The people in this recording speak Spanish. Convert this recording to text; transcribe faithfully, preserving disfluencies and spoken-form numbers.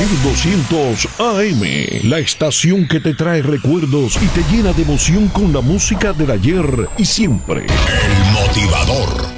mil doscientos A M, la estación que te trae recuerdos y te llena de emoción con la música del ayer y siempre. El motivador.